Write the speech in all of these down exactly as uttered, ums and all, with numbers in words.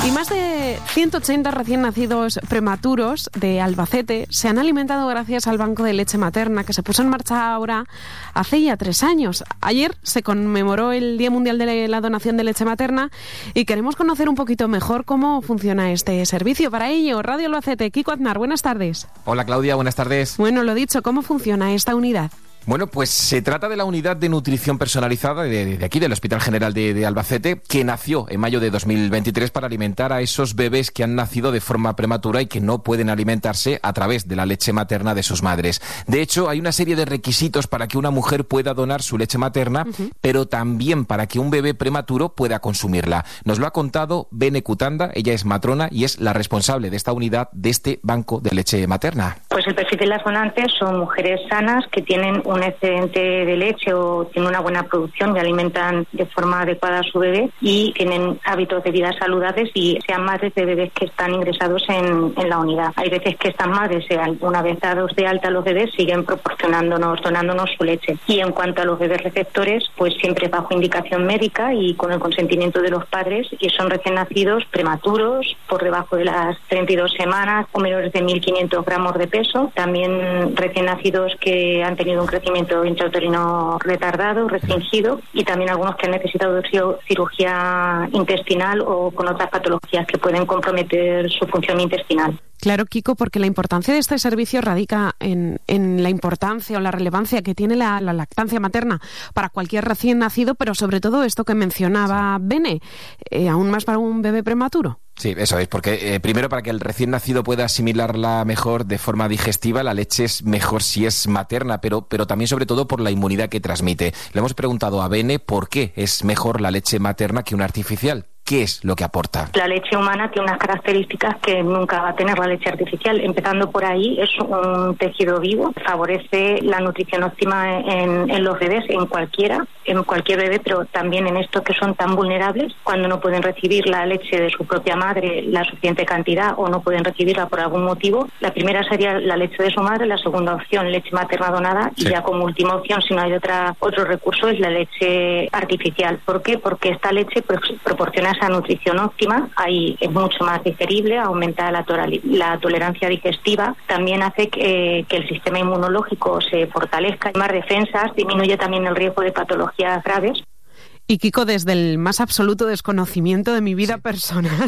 Y más de ciento ochenta recién nacidos prematuros de Albacete se han alimentado gracias al Banco de Leche Materna, que se puso en marcha ahora hace ya tres años. Ayer se conmemoró el Día Mundial de la Donación de Leche Materna y queremos conocer un poquito mejor cómo funciona este servicio. Para ello, Radio Albacete, Kiko Aznar, buenas tardes. Hola Claudia, buenas tardes. Bueno, lo dicho, ¿cómo funciona esta unidad? Bueno, pues se trata de la unidad de nutrición personalizada de, de aquí, del Hospital General de, de Albacete, que nació en mayo de dos mil veintitrés para alimentar a esos bebés que han nacido de forma prematura y que no pueden alimentarse a través de la leche materna de sus madres. De hecho, hay una serie de requisitos para que una mujer pueda donar su leche materna, uh-huh. pero también para que un bebé prematuro pueda consumirla. Nos lo ha contado Bene Cutanda, ella es matrona y es la responsable de esta unidad, de este banco de leche materna. Pues el perfil de las donantes son mujeres sanas que tienen un excedente de leche o tienen una buena producción y alimentan de forma adecuada a su bebé y tienen hábitos de vida saludables y sean madres de bebés que están ingresados en, en la unidad. Hay veces que estas madres, una vez dados de alta los bebés, siguen proporcionándonos, donándonos su leche. Y en cuanto a los bebés receptores, pues siempre bajo indicación médica y con el consentimiento de los padres, y son recién nacidos prematuros, por debajo de las treinta y dos semanas o menores de mil quinientos gramos de peso. También recién nacidos que han tenido un crecimiento intrauterino retardado, restringido, y también algunos que han necesitado cirugía intestinal o con otras patologías que pueden comprometer su función intestinal. Claro, Kiko, porque la importancia de este servicio radica en, en la importancia o la relevancia que tiene la, la lactancia materna para cualquier recién nacido, pero sobre todo esto que mencionaba Bene, eh, aún más para un bebé prematuro. Sí, eso es, porque eh, primero para que el recién nacido pueda asimilarla mejor de forma digestiva, la leche es mejor si es materna, pero, pero también sobre todo por la inmunidad que transmite. Le hemos preguntado a Bene por qué es mejor la leche materna que una artificial. ¿Qué es lo que aporta? La leche humana tiene unas características que nunca va a tener la leche artificial. Empezando por ahí, es un tejido vivo, favorece la nutrición óptima en, en los bebés, en cualquiera, en cualquier bebé, pero también en estos que son tan vulnerables, cuando no pueden recibir la leche de su propia madre la suficiente cantidad o no pueden recibirla por algún motivo. La primera sería la leche de su madre, la segunda opción, leche materna donada, sí. Y ya como última opción, si no hay otra otro recurso, es la leche artificial. ¿Por qué? Porque esta leche pro- proporciona esa nutrición óptima, ahí es mucho más digerible, aumenta la, toral, la tolerancia digestiva, también hace que, que el sistema inmunológico se fortalezca, más defensas, disminuye también el riesgo de patologías graves. Y Kiko, desde el más absoluto desconocimiento de mi vida sí. personal,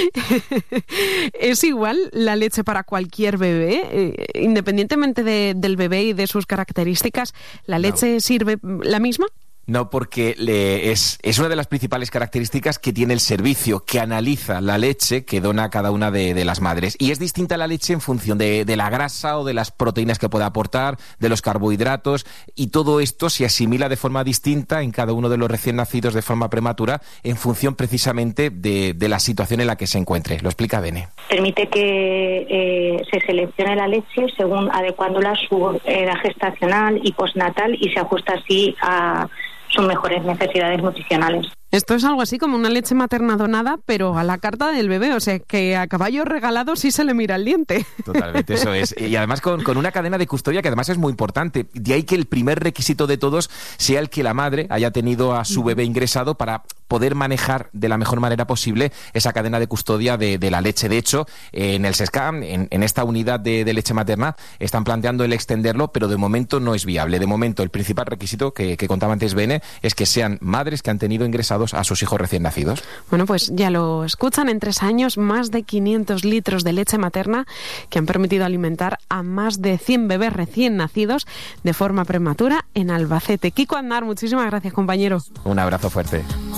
¿es igual la leche para cualquier bebé? Eh, independientemente de, del bebé y de sus características, ¿la leche no. sirve la misma? No, porque le, es, es una de las principales características que tiene el servicio, que analiza la leche que dona cada una de, de las madres. Y es distinta la leche en función de, de la grasa o de las proteínas que puede aportar, de los carbohidratos, y todo esto se asimila de forma distinta en cada uno de los recién nacidos de forma prematura en función precisamente de, de la situación en la que se encuentre. Lo explica Bene. Permite que eh, se seleccione la leche según adecuándola a su edad gestacional y postnatal y se ajusta así a sus mejores necesidades nutricionales. Esto es algo así como una leche materna donada, pero a la carta del bebé, o sea que a caballo regalado sí se le mira el diente. Totalmente, eso es. Y además con, con una cadena de custodia que además es muy importante. De ahí que el primer requisito de todos sea el que la madre haya tenido a su bebé ingresado para poder manejar de la mejor manera posible esa cadena de custodia de, de la leche. De hecho, en el SESCAM, en, en esta unidad de, de leche materna, están planteando el extenderlo, pero de momento no es viable. De momento el principal requisito que, que contaba antes Bene es que sean madres que han tenido ingresados a sus hijos recién nacidos. Bueno, pues ya lo escuchan, en tres años más de quinientos litros de leche materna que han permitido alimentar a más de cien bebés recién nacidos de forma prematura en Albacete. Kiko Aznar, muchísimas gracias, compañero. Un abrazo fuerte.